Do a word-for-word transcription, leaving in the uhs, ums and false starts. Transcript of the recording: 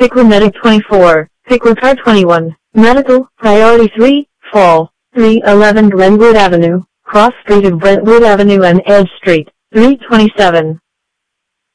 Pickler Medic twenty-four, Pickler Car twenty-one, Medical, Priority three, Fall, three eleven Glenwood Avenue, Cross Street of Brentwood Avenue and Edge Street, three twenty-seven.